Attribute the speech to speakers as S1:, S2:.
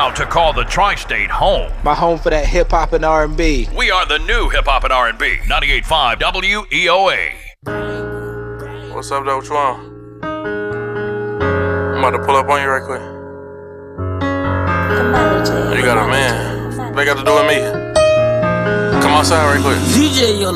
S1: proud to call the Tri-State home.
S2: My home for that hip-hop and R&B.
S1: We are the new hip-hop and R&B. 98.5 WEOA.
S3: What's up, though? What you want? I'm about to pull up on you right quick. You got a man. What they got to do with me? Come outside right quick.
S4: DJ,